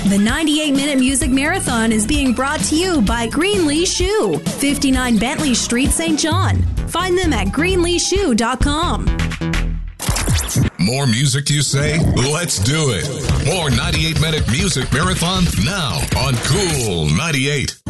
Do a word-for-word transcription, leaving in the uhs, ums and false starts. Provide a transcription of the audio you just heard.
The ninety-eight minute Music Marathon is being brought to you by Greenlee Shoe, fifty-nine Bentley Street, Saint John. Find them at greenlee shoe dot com. More music, you say? Let's do it. More ninety-eight minute Music Marathon now on Cool ninety-eight.